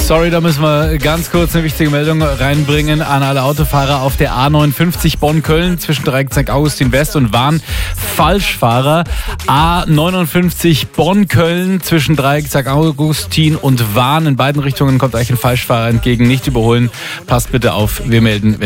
Sorry, da müssen wir ganz kurz eine wichtige Meldung reinbringen an alle Autofahrer auf der A59 Bonn-Köln zwischen Dreieck St. Augustin West und Wahn. Falschfahrer. A59 Bonn-Köln zwischen Dreieck St. Augustin und Wahn. In beiden Richtungen kommt euch ein Falschfahrer entgegen. Nicht überholen. Passt bitte auf. Wir melden,